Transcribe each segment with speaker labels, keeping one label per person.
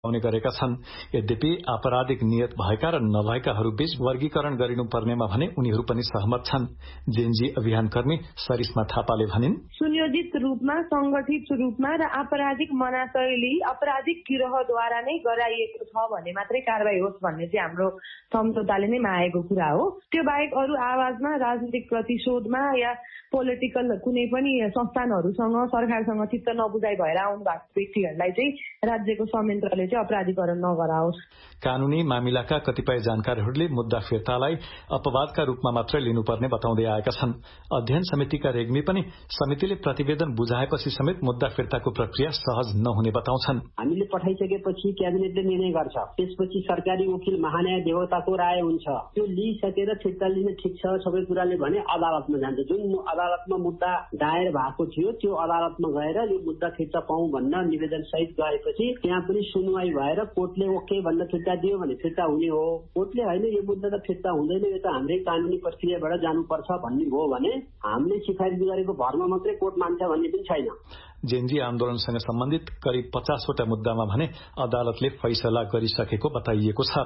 Speaker 1: आउने गरेका छन्। यद्यपि आपराधिक नियत भएका र नभएकाहरूबीच वर्गीकरण गरिनुपर्नेमा भने उनीहरू पनि सहमत छन्। जेनजी अभियान कर्मी सरिस्मा थापाले भनिन्,
Speaker 2: सुनियोजित रूपमा, संगठित रूपमा र आपराधिक मनाशयले आपराधिक गिरोहद्वारा नै गराइएको छ भने मात्रै कारबाही होस् भन्ने चाहिँ हाम्रो सम्झौताले नै मागेको कुरा हो। त्यो बाहेक अरू आवाजमा राजनीतिक प्रतिशोधमा या पोलिटिकल कुनै पनि संस्थानहरूसँग सरकारसँग चित्त नबुझाइ भएर आउनु भएको व्यक्तिहरूलाई चाहिँ राज्यको संयन्त्रले चाहिँ अपराधीकरण नगराओस्।
Speaker 1: कानूनी मामिलाका कतिपय जानकारहरूले मुद्दा फिर्तालाई अपवादका रूपमा मात्रै लिनुपर्ने बताउँदै आएका छन्। अध्ययन समितिका रेग्मी पनि समितिले प्रतिवेदन बुझाएपछि समेत मुद्दा फिर्ताको प्रक्रिया सहज नहुने बताउँछन्।
Speaker 3: हामीले पठाइसकेपछि क्याबिनेटले निर्णय गर्छ, त्यसपछि सरकारी वकिल महान्याय देवताको राय हुन्छ। त्यो लिइसकेर फिर्ता लिने ठिक छ सबै कुराले भने अदालतमा जान्छ। जुन अदालतमा मुद्दा दायर भएको थियो त्यो अदालतमा गएर यो मुद्दा फिर्ता पाउँ भन्न निवेदन सहित गएपछि त्यहाँ पनि सुनवाई भएर कोर्टले ओके भन्न फिर्ता दियो भने फिर्ता हुने हो। कोर्टले होइन यो मुद्दा त फिर्ता हुँदैन, यो त हाम्रै कानूनी प्रक्रियाबाट जानुपर्छ भन्ने हो भने हामीले सिफारिस गरेको भरमा मात्रै कोर्ट मान्छ भन्ने पनि छैन।
Speaker 1: जेनजी आन्दोलनसँग सम्बन्धित करिब 50 वटा मुद्दामा भने अदालतले फैसला गरिसकेको बताइएको छ।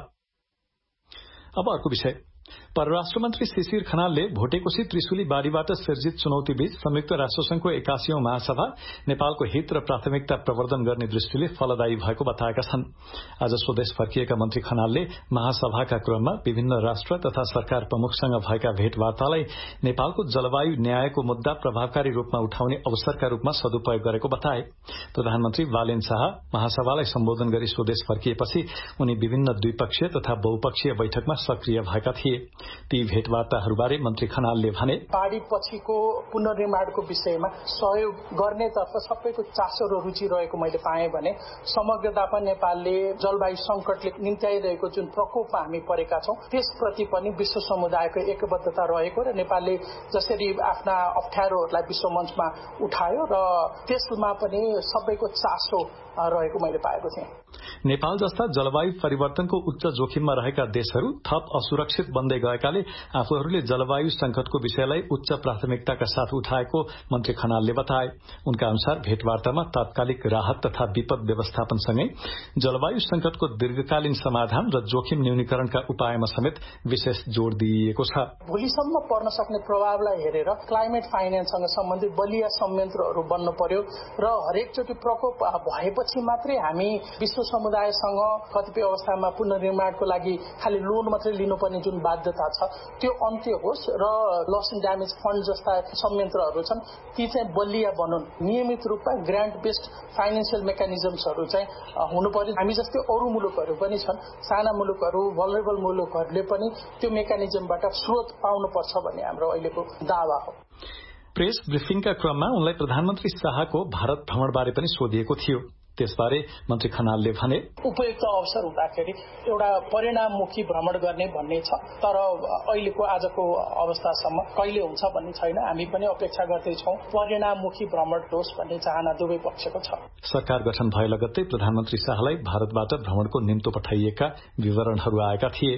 Speaker 1: अब अर्को विषय, परराष्ट्र मन्त्री शिशिर खनालले भोटेकोशी त्रिशुली बाढीबाट सिर्जित चुनौतीबीच संयुक्त राष्ट्रसंघको 81औं महासभा नेपालको हित र प्राथमिकता प्रवर्धन गर्ने दृष्टिले फलदायी भएको बताएका छन्। आज स्वदेश फर्किएका मन्त्री खनालले महासभाका क्रममा विभिन्न राष्ट्र तथा सरकार प्रमुखसँग भएका भेटवार्तालाई नेपालको जलवायु न्यायको मुद्दा प्रभावकारी रूपमा उठाउने अवसरका रूपमा सदुपयोग गरेको बताए। प्रधानमन्त्री बालेन शाह महासभालाई सम्बोधन गरी स्वदेश फर्किएपछि उनी विभिन्न द्विपक्षीय तथा बहुपक्षीय बैठकमा सक्रिय भएका थिए। ती भेटवार्ताहरूबारे मन्त्री खनालले भने,
Speaker 4: बाढी पछिको पुनर्निर्माणको विषयमा सहयोग गर्नेतर्फ सबैको चासो र रुचि रहेको मैले पाएँ भने समग्रतामा नेपालले जलवायु संकटले निम्त्याइरहेको जुन प्रकोपमा हामी परेका छौं त्यसप्रति पनि विश्व समुदायको एकबद्धता रहेको र नेपालले जसरी आफ्ना अप्ठ्यारोहरूलाई विश्व मञ्चमा उठायो र त्यसमा पनि सबैको चासो रहेको मैले पाएको थिएँ।
Speaker 1: नेपाल जस्ता जलवायु परिवर्तनको उच्च जोखिममा रहेका देशहरू थप असुरक्षित बन्दै गएकाले आफूहरूले जलवायु संकटको विषयलाई उच्च प्राथमिकताका साथ उठाएको मन्त्री खनालले बताए। उनका अनुसार भेटवार्तामा तात्कालिक राहत तथा विपद व्यवस्थापनसँगै जलवायु संकटको दीर्घकालीन समाधान र जोखिम न्यूनीकरणका उपायमा समेत विशेष जोड़ दिइएको छ।
Speaker 4: भोलिसम्म पर्न सक्ने प्रभावलाई हेरेर क्लाइमेट फाइनेन्ससँग सम्बन्धित बलिया संयन्त्रहरू बन्न पर्यो र हरेकचोटि प्रकोप भएपछि मात्रै हामी विश्व समुदायसँग कतिपय अवस्थामा पुनर्निर्माणको लागि खालि लोन मात्रै लिनुपर्ने जुन बाध्यता छ त्यो अन्त्य होस् र लस एन्ड ड्यामेज फन्ड जस्ता संयन्त्रहरू छन् ती चाहिँ बलिया बनुन्। नियमित रूपमा ग्रान्ट बेस्ड फाइनेन्सियल मेकानिजम्सहरू चाहिँ हुनु पर्यो। हामी जस्तै अरू मुलुकहरू पनि छन्, साना मुलुकहरू, भलरेबल मुलुकहरूले पनि त्यो मेकानिजमबाट स्रोत पाउनुपर्छ भन्ने हाम्रो अहिलेको दावा हो।
Speaker 1: प्रेस ब्रिफिङका क्रममा उनलाई प्रधानमन्त्री शाहको भारत भ्रमणबारे पनि सोधिएको थियो। त्यसबारे मन्त्री खनालले भने,
Speaker 4: उपयुक्त अवसर हुँदाखेरि एउटा परिणाममुखी भ्रमण गर्ने भन्ने छ, तर अहिलेको आजको अवस्थासम्म कहिले हुन्छ भन्ने छैन। हामी पनि अपेक्षा गर्दैछौँ परिणाममुखी भ्रमण होस् भन्ने चाहना दुवै पक्षको छ।
Speaker 1: सरकार गठन भए लगत्तै प्रधानमन्त्री शाहलाई भारतबाट भ्रमणको निम्तो पठाइएका विवरणहरू आएका थिए।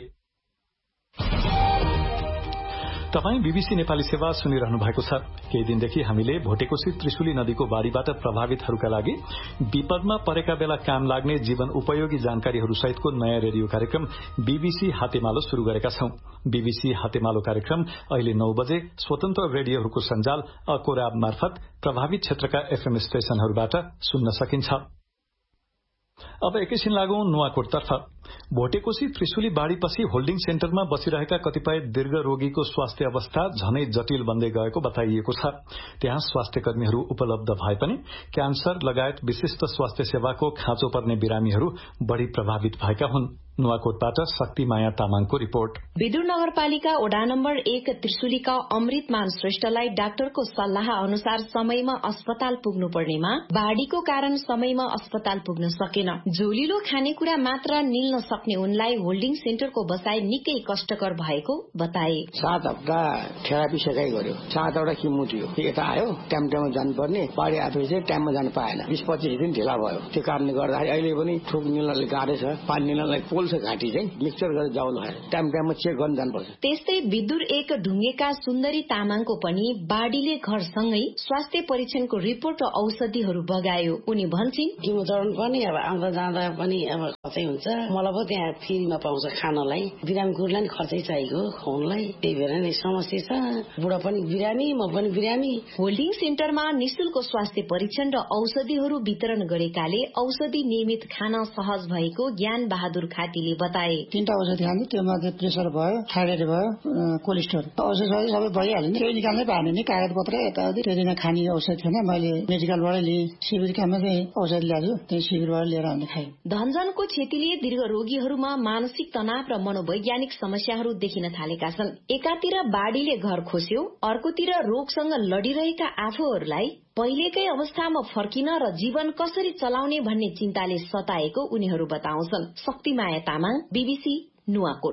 Speaker 1: तपाईं बीबीसी नेपाली सेवा सुनिरहनु भएको छ। केही दिनदेखि हामीले भोटेकोशी त्रिशुली नदीको बाढीबाट प्रभावितहरूका लागि विपदमा परेका बेला काम लाग्ने जीवन उपयोगी जानकारीहरू सहितको नयाँ रेडियो कार्यक्रम बीबीसी हातेमालो शुरू गरेका छौं। बीबीसी हातेमालो कार्यक्रम अहिले 9 बजे स्वतन्त्र रेडियोहरूको सञ्जाल अकोराब मार्फत प्रभावित क्षेत्रका एफएम स्टेशनहरूबाट सुन्न सकिन्छ। अब एकैछिन लागौं नुवाकोटतर्फ। भोटेकोशी त्रिशुली बाढीपछि होल्डिङ सेन्टरमा बसिरहेका कतिपय दीर्घ रोगीको स्वास्थ्य अवस्था झनै जटिल बन्दै गएको बताइएको छ। त्यहाँ स्वास्थ्य कर्मीहरू उपलब्ध भए पनि क्यान्सर लगायत विशिष्ट स्वास्थ्य सेवाको खाँचो पर्ने बिरामीहरू बढ़ी प्रभावित भएका हुन्। नुवाकोटबाट शक्तिमाया तामाङको रिपोर्ट।
Speaker 5: विदुर नगरपालिका वडा नम्बर 1 त्रिशुलीका अमृतमान श्रेष्ठलाई डाक्टरको सल्लाह अनुसार समयमा अस्पताल पुग्नु पर्नेमा बाढ़ीको कारण समयमा अस्पताल पुग्न सकेन। झोलिलो खानेकुरा मात्र निल्न सक्ने उनलाई होल्डिङ सेन्टरको बसाई निकै कष्टकर भएको बताए।
Speaker 6: 7 हप्ता थेरापी सकाइ गर्यो, 7 वटा किमो थियो। यता आयो टाइममा जानुपर्ने, बाढी आएपछि टाइममा जान पाएन। 20-25 दिन ढिला भयो। त्यो कारणले गर्दाखेरि अहिले पनि थुक निल्नले गाह्रो छ। पानी निल्नलाई पोल जाउल छ घाँटी चाहिँ मिक्सचर गरेर जाउल भयो टाइममा चेक गर्न जानुपर्छ।
Speaker 5: त्यस्तै विदुर 1 ढुङ्गेका सुन्दरी तामाङको पनि बाढीले घरसँगै स्वास्थ्य परीक्षणको रिपोर्ट र औषधिहरू बगायो। उनी भन्छिन्
Speaker 7: किमो चढाउनु पनि अब आउँदा जाँदा पनि अब खर्चै हुन्छ। मलाई पो त्यहाँ फ्रीमा पाउँछ खानलाई, बिरामीहरूलाई नि खर्चै चाहिएको खुवाउनलाई, त्यही भएर नि समस्या छ। बुढा पनि बिरामी, म पनि बिरामी।
Speaker 5: होल्डिङ सेन्टरमा निशुल्क स्वास्थ्य परीक्षण र औषधिहरू वितरण गरेकाले औषधि नियमित खान सहज भएको ज्ञान बहादुर खातीले बताए।
Speaker 8: 3टा औषधि खानु, त्योमध्ये प्रेसर भयो, थाइरोइड भयो, कोलेस्ट्रोल औषधि सबै भइहाल्यो नि। त्यो निकाल्नै पाएन नि, कागज पत्र यताउति। त्यो दिन खाने औषधि थिएन, मैले मेडिकलबाटै लिएँ। शिविरकामा चाहिँ औषधि ल्याएको, त्यही शिविरबाट लिएर हामीले खायौँ।
Speaker 5: धनजनको क्षतिले दीर्घ रोगीहरूमा मानसिक तनाव र मनोवैज्ञानिक समस्याहरू देखिन थालेका छन्। एकातिर बाढीले घर खोस्यो, अर्कोतिर रोगसँग लडिरहेका आफूहरूलाई पहिलेकै अवस्थामा फर्किन र जीवन कसरी चलाउने भन्ने चिन्ताले सताएको उनीहरू बताउँछन्। शक्तिमाया तामाङ, बीबीसी, नुवाकोट।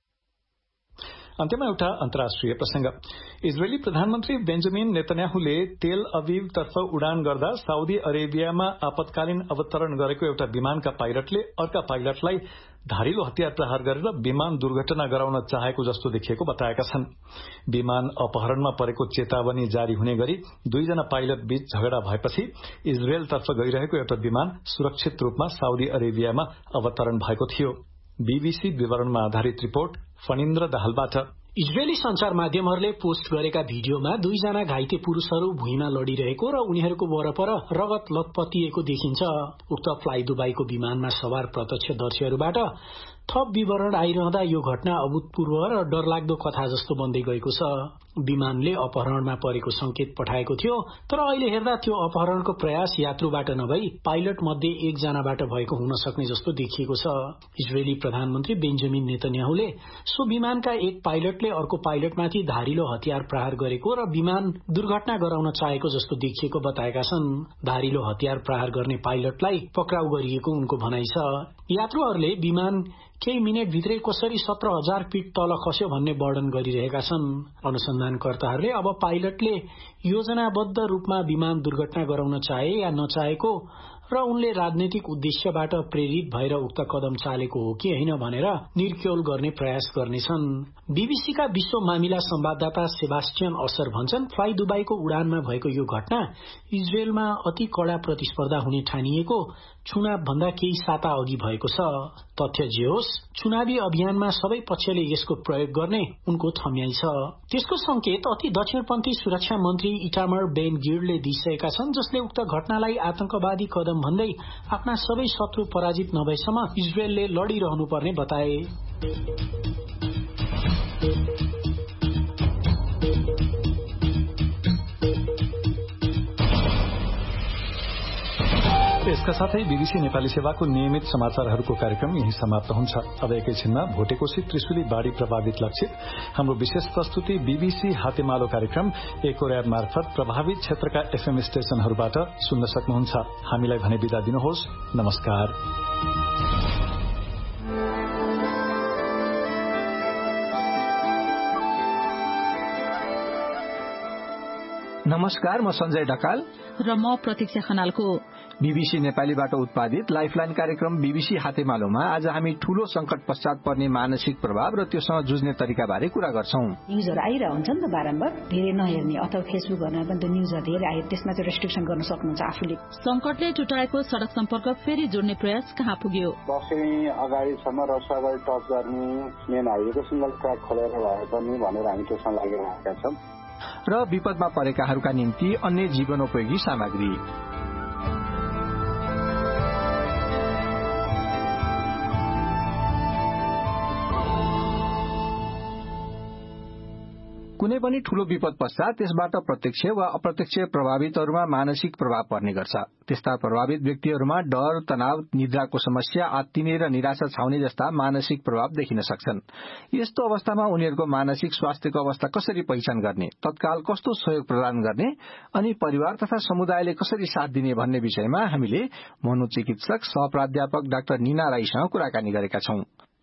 Speaker 1: अन्त्यमा एउटा अन्तर्राष्ट्रिय प्रसंग। इजरायली प्रधानमन्त्री बेन्जामिन नेतन्याहुले तेल अभिवतर्फ उडान गर्दा साउदी अरेबियामा आपतकालीन अवतरण गरेको एउटा विमानका पाइलटले अर्का पाइलटलाई धारिलो हतियार प्रहार गरेर विमान दुर्घटना गराउन चाहेको जस्तो देखिएको बताएका छन्। विमान अपहरणमा परेको चेतावनी जारी हुने गरी 2 जना पाइलट बीच झगडा भएपछि इजरायलतर्फ गइरहेको एउटा विमान सुरक्षित रूपमा साउदी अरेबियामा अवतरण भएको थियो। बीबीसी विवरणमा आधारित रिपोर्ट फणिन्द्र दाहालबाट।
Speaker 9: इजरायली संचार माध्यमहरूले पोस्ट गरेका भिडियोमा 2 जना घाइते पुरूषहरू भुइँमा लडिरहेको र उनीहरूको वरपर रगत लतपतिएको देखिन्छ। उक्त फ्लाइ दुबईको विमानमा सवार प्रत्यक्षदर्शीहरूबाट थप विवरण आइरहँदा यो घटना अभूतपूर्व र डरलाग्दो कथा जस्तो बन्दै गएको छ। विमानले अपहरणमा परेको संकेत पठाएको थियो, तर अहिले हेर्दा त्यो अपहरणको प्रयास यात्रुबाट नभई पाइलट मध्ये 1 जनाबाट भएको हुन सक्ने जस्तो देखिएको छ। इजरायली प्रधानमन्त्री बेन्जामिन नेतन्याहुले सो विमानका एक पाइलटले अर्को पाइलटमाथि धारिलो हतियार प्रहार गरेको र विमान दुर्घटना गराउन चाहेको जस्तो देखिएको बताएका छन्। धारिलो हतियार प्रहार गर्ने पाइलटलाई पक्राउ गरिएको उनको भनाइ छ। यात्रुहरूले विमान केही मिनट भित्रै कसरी 17,000 फिट तल खस्यो भन्ने वर्णन गरिरहेका छन्। अनुसन्धानकर्ताहरूले अब पाइलटले योजनाबद्ध रूपमा विमान दुर्घटना गराउन चाहे या नचाहेको र उनले राजनैतिक उद्देश्यबाट प्रेरित भएर उक्त कदम चालेको हो कि होइन भनेर निर्क्योल गर्ने प्रयास गर्नेछन्। बीबीसीका विश्व मामिला संवाददाता सेबास्टियन असर भन्छन्, फ्लाइ दुबईको उडानमा भएको यो घटना इजरायलमा अति कड़ा प्रतिस्पर्धा हुने ठानिएको चुनाव भन्दा केही साता अघि भएको छ। तथ्य जे होस्, चुनावी अभियानमा सबै पक्षले यसको प्रयोग गर्ने उनको ठम्याइ छ। त्यसको संकेत अति दक्षिणपन्थी सुरक्षा मन्त्री इटामर बेन गिर्डले दिइसकेका छन्, जसले उक्त घटनालाई आतंकवादी कदम भन्दै आफ्ना सबै शत्रु पराजित नभएसम्म इजरायलले लडिरहनुपर्ने बताए।
Speaker 1: यसका साथै बीबीसी नेपाली सेवाको नियमित समाचारहरूको कार्यक्रम यही समाप्त हुन्छ। अब एकैछिनमा भोटेकोशी त्रिशुली बाढ़ी प्रभावित लक्षित हाम्रो विशेष प्रस्तुति बीबीसी हातेमालो कार्यक्रम एकोर्याब मार्फत प्रभावित क्षेत्रका एफएम स्टेशनहरूबाट सुन्न सक्नुहुन्छ। हामीलाई भने बिदा दिनुहोस्। नमस्कार।
Speaker 10: नमस्कार, म सञ्जय ढकाल
Speaker 11: र म प्रतीक्षा खनालको
Speaker 10: बीबीसी नेपालीबाट उत्पादित लाइफलाइन कार्यक्रम बीबीसी हातेमालोमा आज हामी ठूलो संकट पश्चात पर्ने मानसिक प्रभाव र त्योसँग जुझ्ने तरिका बारे कुरा गर्छौं।
Speaker 11: न्यूजहरू आइरह हुन्छ नि त बारम्बार, धेरै नहेर्ने अथवा फेसबुकहरूमा पनि त न्यूजहरू धेरै आयो, त्यसमा चाहिँ रेस्ट्रिक्सन गर्न सक्नुहुन्छ आफूले। संकटले टुटाएको सड़क सम्पर्क फेरि जोड्ने प्रयास कहाँ पुग्यो?
Speaker 12: दशैं अगाडिसम्म रसुवाबारी टच गर्ने मेन हाइवेको सिंगल ट्र्याक खोलेर भए पनि भनेर हामी त्यसमा लागिरहेका छौं।
Speaker 10: र विपदमा परेकाहरूका निम्ति अन्य जीवनोपयोगी सामग्री। कुनै पनि ठूलो विपद पश्चात त्यसबाट प्रत्यक्ष वा अप्रत्यक्ष प्रभावितहरूमा मानसिक प्रभाव पर्ने गर्छ। त्यस्ता प्रभावित व्यक्तिहरूमा डर, तनाव, निद्राको समस्या, आत्तिने र निराशा छाउने जस्ता मानसिक प्रभाव देखिन सक्छन्। यस्तो अवस्थामा उनीहरूको मानसिक स्वास्थ्यको अवस्था कसरी पहिचान गर्ने, तत्काल कस्तो सहयोग प्रदान गर्ने अनि परिवार तथा समुदायले कसरी साथ दिने भन्ने विषयमा हामीले मनोचिकित्सक सह प्राध्यापक डाक्टर निना राईसँग कुराकानी गरेका छौं।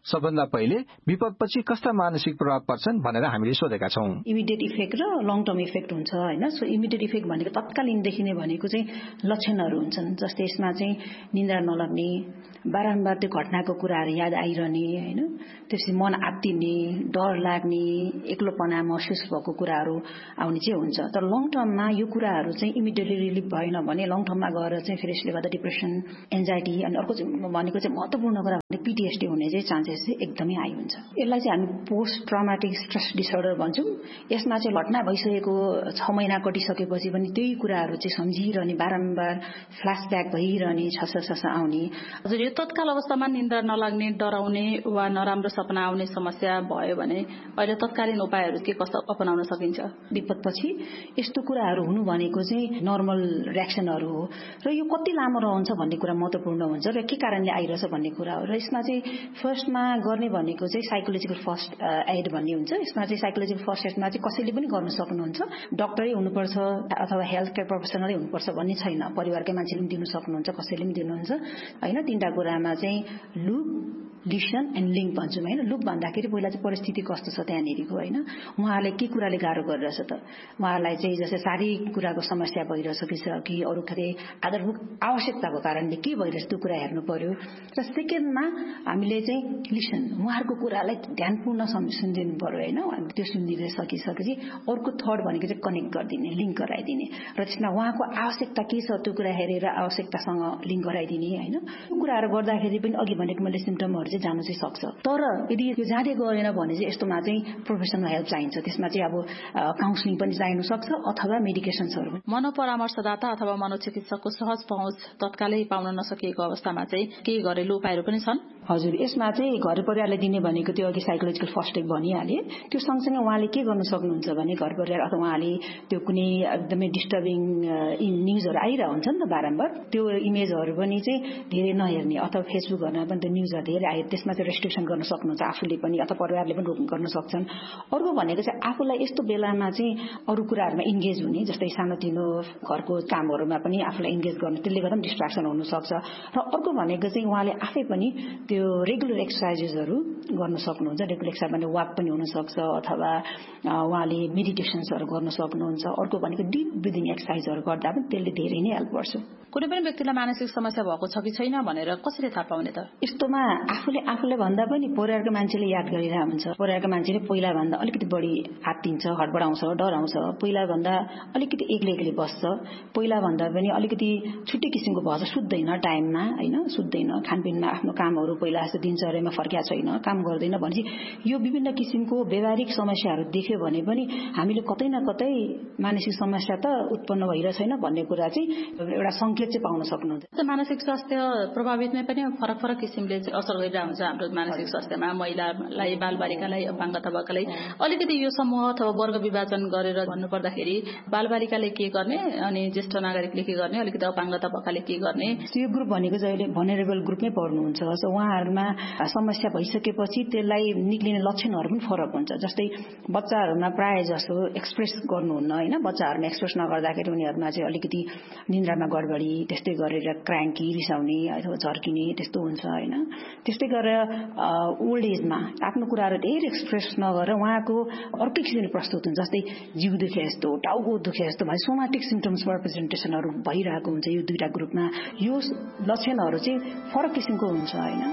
Speaker 10: सबभन्दा पहिले विपदपछि कस्ता मानसिक प्रभाव पर्छन् भनेर हामीले सोधेका छौं।
Speaker 11: इमिडिएट इफेक्ट र लङ टर्म इफेक्ट हुन्छ हैन। सो इमिडिएट इफेक्ट भनेको तत्कालीन देखिने भनेको चाहिँ लक्षणहरू हुन्छन्, जस्तै यसमा चाहिँ निद्रा नलाग्ने, बारम्बार त्यो घटनाको कुराहरू याद आइरहने हैन, त्यसपछि मन आत्तिने, डर लाग्ने, एक्लोपना महसुस भएको कुराहरू आउने चाहिँ हुन्छ। तर लङ टर्ममा यो कुराहरू चाहिँ इमिडिएटली रिलिफ भएन भने लङ टर्ममा गएर चाहिँ फेरि यसले गर्दा डिप्रेसन, एन्जाइटी अनि अर्को भनेको चाहिँ महत्त्वपूर्ण कुरा भने PTSD हुने चाहिँ चान्सेस चाहिँ एकदमै हाई हुन्छ। यसलाई चाहिँ हामी पोस्ट ट्रमाटिक स्ट्रेस डिसअर्डर भन्छौँ। यसमा चाहिँ घटना भइसकेको 6 महिना कटिसकेपछि पनि त्यही कुराहरू चाहिँ सम्झिरहने, बारम्बार फ्ल्यासब्याक भइरहने, छस आउने। हजुर, यो तत्काल अवस्थामा निन्द्रा नलाग्ने, डराउने वा नराम्रो सपना आउने समस्या भयो भने अहिले तत्कालीन उपायहरू के कस्ता अपनाउन सकिन्छ? विपदपछि यस्तो कुराहरू हुनु भनेको चाहिँ नर्मल रिएक्सनहरू हो र यो कति लामो रहन्छ भन्ने कुरा महत्त्वपूर्ण हुन्छ र के कारणले आइरहेछ भन्ने कुरा हो। र यसमा चाहिँ फर्स्टमा गर्ने भनेको चाहिँ साइकोलोजिकल फर्स्ट एड भन्ने हुन्छ। यसमा चाहिँ साइकोलोजिकल फर्स्ट एडमा चाहिँ कसैले पनि गर्न सक्नुहुन्छ, डक्टरै हुनुपर्छ अथवा हेल्थ केयर प्रोफेसनलै हुनुपर्छ भन्ने छैन, परिवारकै मान्छेले पनि दिनु सक्नुहुन्छ, कसैले पनि दिनुहुन्छ हैन। तीनटा कुरामा चाहिँ लुप, लिसन एन्ड लिङ्क भन्छौँ हैन। लुप भन्दाखेरि पहिला चाहिँ परिस्थिति कस्तो छ त्यहाँनिरको हैन, उहाँहरूले के कुराले गाह्रो गरिरहेछ त, उहाँहरूलाई चाहिँ जस्तै शारीरिक कुराको समस्या भइरहेछ कि अरू आधारभूत आवश्यकताको कारणले के भइरहेछ त्यो कुरा हेर्नु पर्यो। र सेकेन्डमा हामीले चाहिँ लिसन, उहाँहरूको कुरालाई ध्यानपूर्ण सुनिदिनु पर्यो हैन। हामीले त्यो सुनिदिएर सकिसकेपछि अर्को थर्ड भनेको चाहिँ कनेक्ट गरिदिने, लिङ्क गराइदिने र त्यसमा उहाँको आवश्यकता के छ त्यो कुरा हेरेर आवश्यकतासँग लिङ्क गराइदिने हैन। यो कुराहरू गर्दाखेरि पनि अघि भनेको मैले सिम्पटमहरू चाहिँ जानु चाहिँ सक्छ। तर यदि यो जाँदै गएन भने चाहिँ यस्तोमा चाहिँ प्रोफेसनल हेल्प चाहिन्छ। त्यसमा चाहिँ अब काउन्सिलिङ पनि चाहिनु सक्छ अथवा मेडिकेसन्सहरू। मनोपरामर्शदाता अथवा मनोचिकित्सकको सहज पहुँच तत्कालै पाउन नसकिएको अवस्थामा चाहिँ के घरेलु उपायहरू पनि छन्? हजुर, यसमा चाहिँ घर परिवारले दिने भनेको त्यो अघि साइकोलोजिकल फर्स्ट एड भनिहाले। त्यो सँगसँगै उहाँले के गर्नु सक्नुहुन्छ भने घर परिवार अथवा उहाँले त्यो कुनै एकदमै डिस्टर्बिङ न्युजहरू आइरहेको हुन्छ नि त बारम्बार, त्यो इमेजहरू पनि चाहिँ धेरै नहेर्ने अथवा फेसबुकहरूमा पनि त्यो न्युजहरू धेरै आयो, त्यसमा चाहिँ रेस्ट्रिक्सन गर्न सक्नुहुन्छ आफूले पनि अथवा परिवारले पनि गर्न सक्छन्। अर्को भनेको चाहिँ आफूलाई यस्तो बेलामा चाहिँ अरू कुराहरूमा इन्गेज हुने, जस्तै सानोतिनो घरको कामहरूमा पनि आफूलाई इन्गेज गर्नु, त्यसले गर्दा पनि डिस्ट्राक्सन हुनसक्छ। र अर्को भनेको चाहिँ उहाँले आफै पनि त्यो रेगुलर एक्सर्साइजेसहरू गर्न सक्नुहुन्छ। रेगुलर एक्सर्साइज भने वाक पनि हुनसक्छ अथवा उहाँले मेडिटेसन्सहरू गर्न सक्नुहुन्छ। अर्को भनेको डिप ब्रिदिङ एक्सर्साइजहरू गर्दा पनि त्यसले धेरै नै हेल्प गर्छ। कुनै पनि व्यक्तिलाई मानसिक समस्या भएको छ कि छैन भनेर कसरी थाहा पाउने त? यस्तोमा आफूले भन्दा पनि परिवारको मान्छेले याद गरिरहेको हुन्छ। परिवारको मान्छेले पहिला भन्दा अलिकति बढी हात्तिन्छ, हडबडाउँछ, डराउँछ, पहिला भन्दा अलिकति एक्लै बस्छ, पहिला भन्दा पनि अलिकति छुट्टै किसिमको भन्छ, सुत्दैन टाइममा हैन, सुत्दैन, खानपिनमा आफ्नो कामहरू पहिला जस्तो दिनचर्यामा फर्किया छैन, काम गर्दैन भनेपछि यो विभिन्न किसिमको व्यवहारिक समस्याहरू देख्यो भने पनि हामीले कतै न कतै मानसिक समस्या त उत्पन्न भइरहेको छैन भन्ने कुरा चाहिँ एउटा संकेत चाहिँ पाउन सक्नुहुन्छ। मानसिक स्वास्थ्य प्रभावितमै पनि फरक किसिमले असर गरिरहेको हुन्छ हाम्रो मानसिक स्वास्थ्यमा। महिलालाई, बालबालिकालाई, अपाङ्गताकालाई अलिकति यो समूह अथवा वर्ग विभाजन गरेर भन्नुपर्दाखेरि बालबालिकाले के गर्ने अनि ज्येष्ठ नागरिकले के गर्ने, अलिकति अपाङ्गता भएकाले के गर्ने, यो ग्रुप भनेको चाहिँ अहिले भनरेबल ग्रुपमै पर्नुहुन्छ। सो उहाँहरूमा समस्या भइसकेपछि त्यसलाई निक्लिने लक्षणहरू पनि फरक हुन्छ। जस्तै बच्चाहरूमा प्रायः जसो एक्सप्रेस गर्नुहुन्न हैन, बच्चाहरूमा एक्सप्रेस नगर्दाखेरि उनीहरूमा चाहिँ अलिकति निन्द्रामा गडबडी, त्यस्तै गरेर क्राङ्की, रिसाउने अथवा झर्किने त्यस्तो हुन्छ हैन। त्यस्तै गरेर ओल्ड एजमा आफ्नो कुराहरू धेरै एक्सप्रेस नगरेर उहाँको अर्कै किसिमले प्रस्तुत हुन्छ, जस्तै जिउ दुखे जस्तो, टाउको दुखे जस्तो भने सोमाटिक सिम्पटम्स रिप्रेजेन्टेसनहरू भइरहेको हुन्छ। यो दुईटा ग्रुपमा यो लक्षणहरू चाहिँ फरक किसिमको हुन्छ हैन।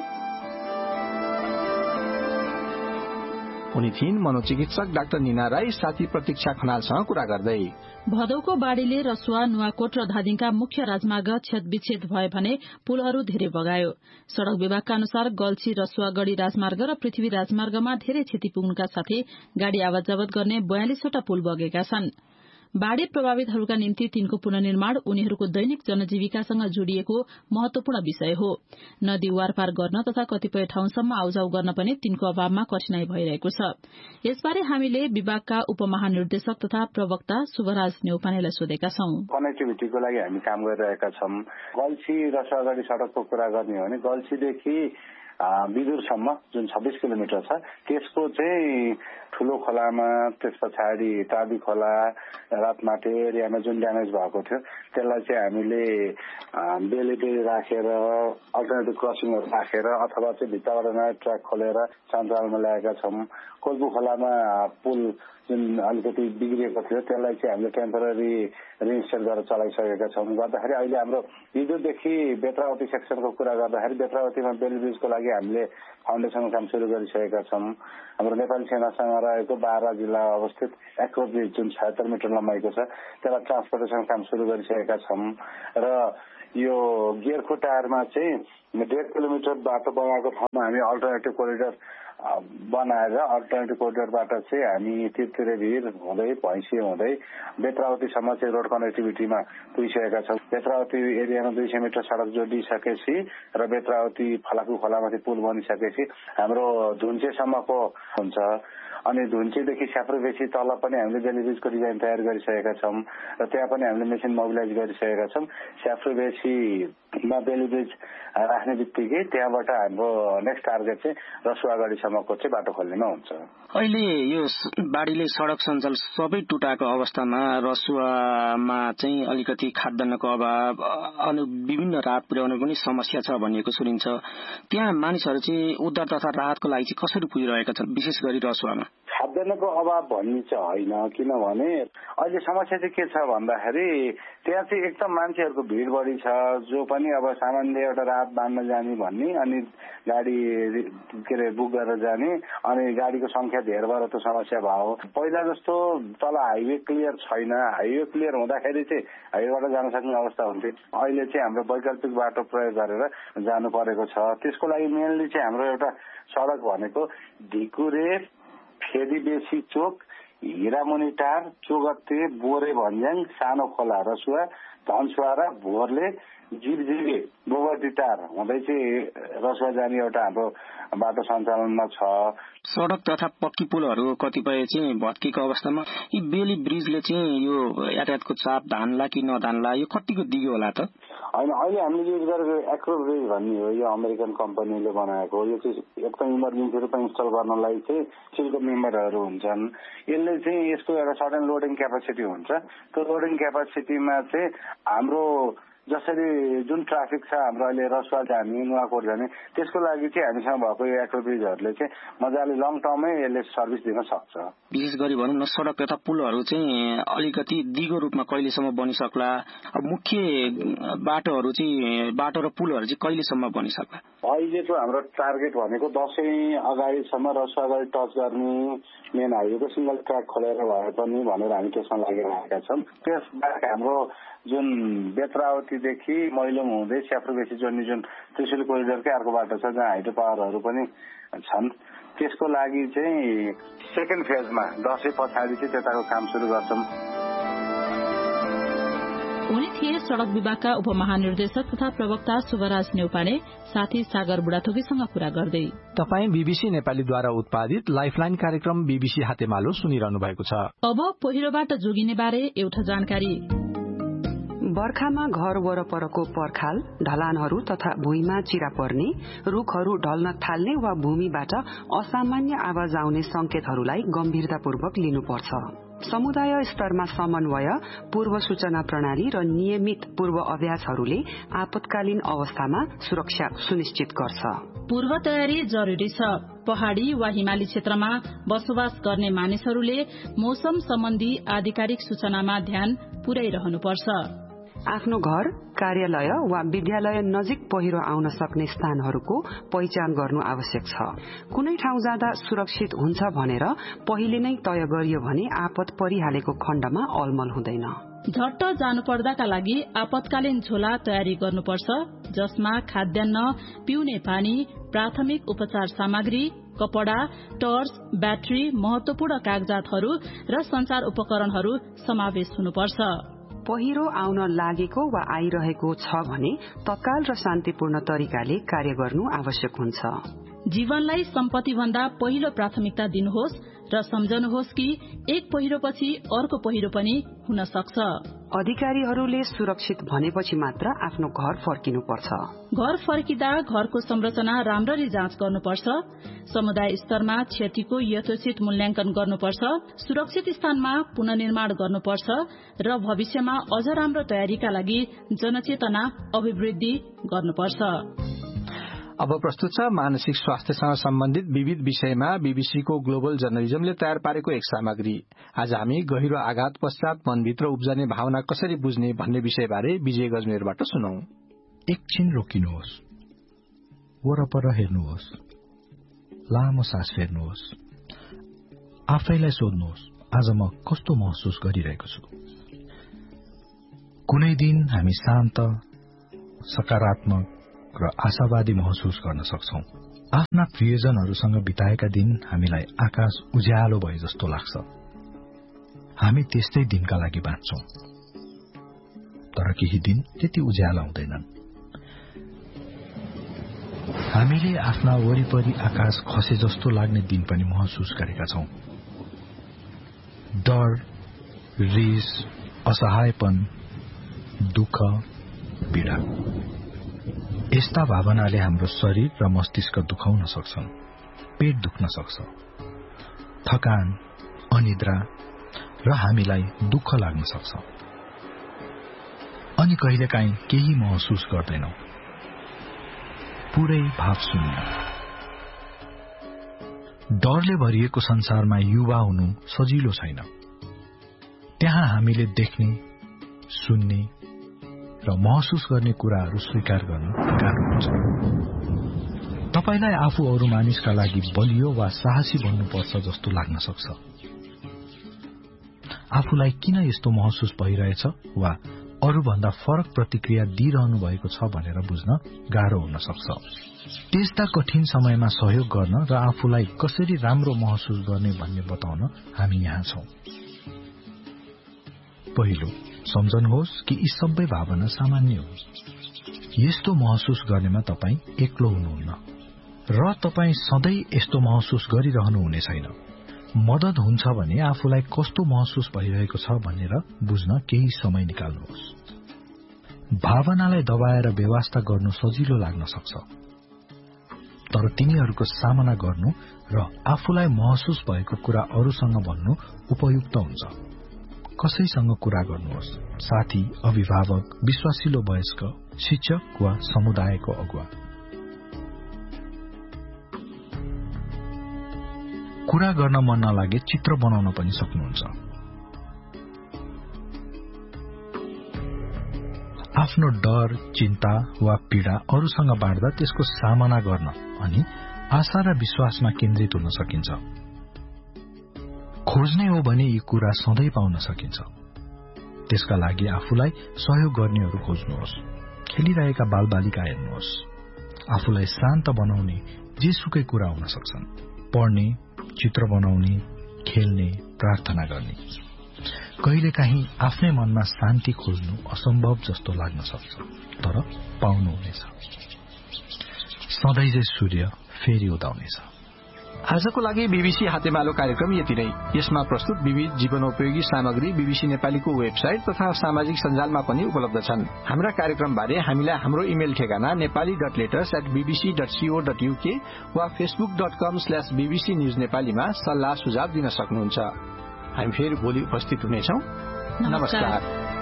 Speaker 10: उनी थिइन् मनोचिकित्सक डाक्टर निना राई, साथी प्रतीक्षा खनालसँग कुरा गर्दै।
Speaker 11: भदौको बाढ़ीले रसुवा, नुवाकोट र धादिङका मुख्य राजमार्ग क्षतविच्छेद भए भने पुलहरू धेरै बगायो। सड़क विभागका अनुसार गल्छी, रसुवा गढ़ी राजमार्ग र पृथ्वी राजमार्गमा धेरै क्षति पुग्नुका साथै गाड़ी आवत जावत गर्ने 42वटा पुल बगेका छन्। बाढ़ी प्रभावितहरूका निम्ति तिनको पुनर्निर्माण उनीहरूको दैनिक जनजीविकासँग जोडिएको महत्वपूर्ण विषय हो। नदी वारपार गर्न तथा कतिपय ठाउँसम्म आउजाउ गर्न पनि तिनको अभावमा कठिनाई भइरहेको छ। यसबारे हामीले विभागका उपमहानिर्देशक तथा प्रवक्ता शुभराज नेउपानेलाई सोधेका छौं।
Speaker 12: कनेक्टिभिटीको लागि हामी काम गरिरहेका छौं। गल्छी र सगढी सड़कको कुरा गर्ने हो भने गल्छीदेखि बिदुरसम्म जुन 26 किलोमिटर छ त्यसको चाहिँ ठुलो खोलामा त्यस पछाडि टाबी खोला रातमाटे एरियामा जुन ड्यामेज भएको थियो त्यसलाई चाहिँ हामीले बेली राखेर अल्टरनेटिभ क्रसिङहरू राखेर अथवा चाहिँ भित्ताबाट नयाँ ट्र्याक खोलेर सञ्चालनमा ल्याएका छौँ। कोल्पु खोलामा पुल जुन अलिकति बिग्रिएको थियो त्यसलाई चाहिँ हामीले टेम्पोररी रिइन्स्टल गरेर चलाइसकेका छौँ। गर्दाखेरि अहिले हाम्रो हिजोदेखि बेत्रावती सेक्सनको कुरा गर्दाखेरि बेत्रावतीमा बेली ब्रिजको लागि हामीले फाउन्डेसनको काम सुरु गरिसकेका छौँ। हाम्रो नेपाली सेनासँग रहेको बारा जिल्ला अवस्थित एक्रो ब्रिज जुन 76 मिटर लम्बाइको छ त्यसलाई ट्रान्सपोर्टेसन काम सुरु गरिसकेका छौँ र यो गियरको टायरमा चाहिँ 1.5 किलोमिटर बाटो बनाएको ठाउँमा हामी अल्टरनेटिभ कोरिडोर बनाएर अल्टरनेटिभ कोरिडोरबाट चाहिँ हामी तिरतिरेभिर हुँदै भैँसी हुँदै बेत्रावतीसम्म चाहिँ रोड कनेक्टिभिटीमा पुगिसकेका छौँ। बेत्रावती एरियामा 200 मिटर सडक जोडिसकेपछि र बेत्रावती फलाकु खोलामाथि पुल बनिसकेपछि हाम्रो धुन्चेसम्मको हुन्छ। अनि धुन्चेदेखि स्याप्रोबेसी तल पनि हामीले बेली ब्रिजको डिजाइन तयार गरिसकेका छौँ र त्यहाँ पनि हामीले मेसिन मोबिलाइज गरिसकेका छौँ। स्याप्रोबेसीमा बेली ब्रिज राख्ने बित्तिकै त्यहाँबाट हाम्रो नेक्स्ट टार्गेट चाहिँ रसुवागढीसम्मको चाहिँ बाटो खोल्नेमा हुन्छ।
Speaker 13: अहिले यो बाढीले सड़क सञ्जाल सबै टुटाएको अवस्थामा रसुवामा चाहिँ अलिकति खाद्यान्नको अभाव अनि विभिन्न राहत पुर्याउने पनि समस्या छ भनिएको सुनिन्छ। त्यहाँ मानिसहरू चाहिँ उद्धार तथा राहतको लागि चाहिँ कसरी पुगिरहेका छन्, विशेष गरी रसुवामा?
Speaker 12: खाद्यान्नको अभाव भन्ने चाहिँ होइन, किनभने अहिले समस्या चाहिँ के छ भन्दाखेरि त्यहाँ चाहिँ एकदम मान्छेहरूको भिड बढी छ, जो पनि अब सामान्य एउटा राहत बाँड्न जाने भन्ने अनि गाडी बुक गरेर जाने अनि गाडीको संख्या धेर भएर त समस्या भयो। पहिला जस्तो तल हाइवे क्लियर छैन, हाइवे क्लियर हुँदाखेरि चाहिँ हाइवेबाट जान सक्ने अवस्था हुन्थ्यो। अहिले चाहिँ हाम्रो वैकल्पिक बाटो प्रयोग गरेर जानु परेको छ। त्यसको लागि मेनली चाहिँ हाम्रो एउटा सडक भनेको ढिकुरे फेदीबेसी चोक हिरामुनि टार चोगत्ते बोरे भन्ज्याङ सानो खोला रसुवा धनसुवा र भोरले जिरजिरे गोबर्ती टार हुँदै चाहिँ रसुवा जाने एउटा हाम्रो बाटो सञ्चालनमा छ।
Speaker 13: सड़क तथा पक्की पुलहरू कतिपय चाहिँ भत्किएको अवस्थामा यी बेली ब्रिजले चाहिँ यो यातायातको चाप धान्ला कि नधान्ला, यो कतिको दिगो होला त?
Speaker 12: होइन, अहिले हामीले युज गरेको एक्रो ब्रिज भन्ने हो, यो अमेरिकन कम्पनीले बनाएको। यो चाहिँ एकदम इमर्जेन्सी रूपमा इन्स्टल गर्नलाई चाहिँ स्टिलको मेम्बरहरू हुन्छन्। यसले चाहिँ यसको एउटा सर्टेन लोडिङ क्यापासिटी हुन्छ। त्यो लोडिङ क्यापासिटीमा चाहिँ हाम्रो जसरी जुन ट्राफिक छ हाम्रो अहिले रसुवा जाने नुवाकोट जाने त्यसको लागि चाहिँ हामीसँग भएको यो एक्रो ब्रिजहरूले चाहिँ मजाले लङ टर्ममै यसले सर्भिस दिन सक्छ।
Speaker 13: विशेष गरी भनौँ न सड़क तथा पुलहरू चाहिँ अलिकति दिगो रूपमा कहिलेसम्म बनिसक्ला? अब मुख्य बाटोहरू चाहिँ बाटो र पुलहरू चाहिँ कहिलेसम्म बनिसक्ला?
Speaker 12: अहिलेको हाम्रो टार्गेट भनेको दशैं अगाडिसम्म रसुवागढी टच गर्ने मेन हाइवेको सिंगल ट्र्याक खोलेर भए पनि भनेर हामी त्यसमा लागिरहेका छौँ। त्यसबाहेक हाम्रो जुन बेत्रावतीदेखि मैलुङ हुँदै स्याप्रोबेसी जोड्ने जुन त्रिशुली कोरिडोरकै अर्को बाटो छ जहाँ हाइड्रो पावरहरू पनि छन्, त्यसको लागि चाहिँ सेकेन्ड फेजमा दशैं पछाडि चाहिँ त्यताको काम सुरु गर्छौँ।
Speaker 14: उनी थिए सड़क विभागका उपमहानिर्देशक तथा प्रवक्ता शुभराज न्यौपाने, साथी सागर बुढाथोकीसँग कुरा गर्दै।
Speaker 10: तपाईँ बीबीसी नेपालीद्वारा उत्पादित लाइफलाइन कार्यक्रम बीबीसी हातेमालो सुनिरहनु भएको छ।
Speaker 14: अब पहिरोबाट जोगिने बारे एउटा जानकारी।
Speaker 15: बर्खामा घर वरपरको पर्खाल, ढलानहरू तथा भुइँमा चिरा पर्ने, रूखहरू ढल्न थाल्ने वा भूमिबाट असामान्य आवाज आउने संकेतहरूलाई गम्भीरतापूर्वक लिनुपर्छ। समुदाय स्तरमा समन्वय, पूर्व सूचना प्रणाली र नियमित पूर्व अभ्यासहरूले आपतकालीन अवस्थामा सुरक्षा सुनिश्चित गर्छ।
Speaker 14: पूर्व तयारी जरूरी छ। पहाड़ी वा हिमाली क्षेत्रमा बसोबास गर्ने मानिसहरूले मौसम सम्बन्धी आधिकारिक सूचनामा ध्यान पुर्याइरहनुपर्छ।
Speaker 15: आफ्नो घर, कार्यालय वा विद्यालय नजिक पहिरो आउन सक्ने स्थानहरूको पहिचान गर्नु आवश्यक छ। कुनै ठाउँ जाँदा सुरक्षित हुन्छ भनेर पहिले नै तय गरियो भने आपत परिहालेको खण्डमा अलमल हुँदैन।
Speaker 14: झट्ट जानुपर्दाका लागि आपतकालीन झोला तयारी गर्नुपर्छ, जसमा खाद्यान्न, पिउने पानी, प्राथमिक उपचार सामग्री, कपड़ा, टर्च, ब्याट्री, महत्वपूर्ण कागजातहरू र संचार उपकरणहरू समावेश हुनुपर्छ।
Speaker 15: पहिरो आउन लागेको वा आइरहेको छ भने तत्काल र शान्तिपूर्ण तरिकाले कार्य गर्नु आवश्यक हुन्छ।
Speaker 14: जीवनलाई सम्पत्ति भन्दा पहिलो प्राथमिकता दिनुहोस् र सम्झनुहोस् कि एक पहिरोपछि अर्को पहिरो पनि हुन सक्छ।
Speaker 15: अधिकारीहरूले सुरक्षित भनेपछि मात्र आफ्नो घर फर्किनुपर्छ।
Speaker 14: घर फर्किँदा घरको संरचना राम्ररी जाँच गर्नुपर्छ। समुदाय स्तरमा क्षतिको यथोचित मूल्याङ्कन गर्नुपर्छ। सुरक्षित स्थानमा पुनर्निर्माण गर्नुपर्छ र भविष्यमा अझ राम्रो तयारीका लागि जनचेतना अभिवृद्धि गर्नुपर्छ।
Speaker 10: अब प्रस्तुत छ मानसिक स्वास्थ्यसँग सम्बन्धित विविध विषयमा बीबीसीको ग्लोबल जर्नलिजमले तयार पारेको एक सामग्री। आज हामी गहिरो आघात पश्चात मनभित्र उब्जने भावना कसरी बुझ्ने भन्ने विषयबारे विजय गजमेरबाट सुनौ।
Speaker 16: एकछिन रोकिनुहोस्, वरपर हेर्नुहोस्, लामो सास फेर्नुहोस्, आफैलाई सोध्नुहोस् आज म कस्तो महसुस गरिरहेको छु। कुनै दिन हामी शान्त, सकारात्मक र आशावादी महसुस गर्न सक्छौं। आफ्ना प्रियजनहरूसँग बिताएका दिन हामीलाई आकाश उज्यालो भए जस्तो लाग्छ। हामी त्यस्तै दिनका लागि बाँच्छौं, तर केही दिन त्यति उज्यालो हुँदैनन्। हामीले आफ्ना वरिपरि आकाश खसे जस्तो लाग्ने दिन पनि महसुस गरेका छौं। डर, रिस, असहायपन, दुःख, पीडा, यस्ता भावनाले हाम्रो शरीर र मस्तिष्क दुखाउन सक्छन्। पेट दुख्न सक्छ, थकान, अनिद्रा र हामीलाई दुःख लाग्न सक्छ। अनि कहिलेकाहीँ केही महसुस गर्दैनौं, पुरै भाव शून्य। डरले भरिएको संसारमा युवा हुनु सजिलो छैन। त्यहाँ हामीले देख्ने, सुन्ने र महसुस गर्ने कुराहरू स्वीकार गर्नु गाह्रो हुन्छ। तपाईलाई आफू अरू मानिसका लागि बलियो वा साहसी बन्नुपर्छ जस्तो लाग्न सक्छ। आफूलाई किन यस्तो महसुस भइरहेछ वा अरूभन्दा फरक प्रतिक्रिया दिइरहनु भएको छ भनेर बुझ्न गाह्रो हुन सक्छ। त्यस्ता कठिन समयमा सहयोग गर्न र आफूलाई कसरी राम्रो महसुस गर्ने भन्ने बताउन हामी यहाँ छौं। पहिलो, सम्झनुहोस् कि यी सबै भावना सामान्य हो। यस्तो महसुस गर्नेमा तपाई एक्लो हुनुहुन्न र तपाई सधैँ यस्तो महसुस गरिरहनु हुने छैन। मद्दत हुन्छ भने आफूलाई कस्तो महसुस भइरहेको छ भनेर बुझ्न केही समय निकाल्नुहोस्। भावनालाई दबाएर व्यवस्था गर्नु सजिलो लाग्न सक्छ, तर तिनीहरूको सामना गर्नु र आफूलाई महसुस भएको कुरा अरूसँग भन्नु उपयुक्त हुन्छ। कसैसँग कुरा गर्नुहोस्, साथी, अभिभावक, विश्वासिलो वयस्क, शिक्षक वा समुदायको अगुवा। कुरा गर्न मन नलागे चित्र बनाउन पनि सक्नुहुन्छ। आफ्नो डर, चिन्ता वा पीडा अरूसँग बाँड्दा त्यसको सामना गर्न अनि आशा र विश्वासमा केन्द्रित हुन सकिन्छ। खोज्ने हो भने यी कुरा सधैँ पाउन सकिन्छ। त्यसका लागि आफूलाई सहयोग गर्नेहरू खोज्नुहोस्। खेलिरहेका बालबालिका हेर्नुहोस्। आफूलाई शान्त बनाउने जेसुकै कुरा हुन सक्छन्। पढ्ने, चित्र बनाउने, खेल्ने, प्रार्थना गर्ने। कहिलेकाहीँ आफ्नै मनमा शान्ति खोज्नु असम्भव जस्तो लाग्न सक्छ, तर पाउनुहुनेछ। सधैँ सूर्य फेरि उदाउनेछ।
Speaker 10: आजको लागि बीबीसी हातेमालो कार्यक्रम यति नै। यसमा प्रस्तुत विविध जीवनोपयोगी सामग्री बीबीसी नेपालीको वेबसाइट तथा सामाजिक सञ्जालमा पनि उपलब्ध छन्। हाम्रा कार्यक्रमबारे हामीलाई हाम्रो इमेल ठेगाना nepali.letters@bbc.co.uk वा facebook.com/bbc news नेपालीमा सल्लाह सुझाव दिन सक्नुहुन्छ। हामी फेरि भोलि उपस्थित हुनेछौं। नमस्कार।